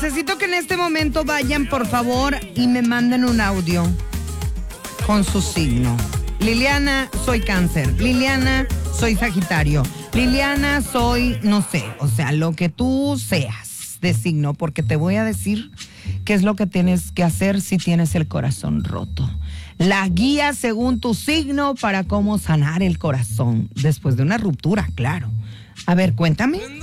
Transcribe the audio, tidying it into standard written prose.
necesito que en este momento vayan, por favor, y me manden un audio con su signo. Liliana, soy Cáncer. Liliana, soy Sagitario. Liliana, soy, no sé, o sea, lo que tú seas de signo, porque te voy a decir qué es lo que tienes que hacer si tienes el corazón roto. La guía según tu signo para cómo sanar el corazón después de una ruptura, claro. A ver, cuéntame.